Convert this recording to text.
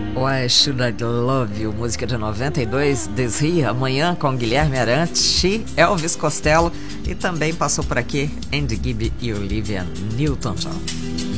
Why Should I Love You, música de 92, Desri, amanhã com Guilherme Arantes, Elvis Costello e também passou por aqui Andy Gibb e Olivia Newton-John.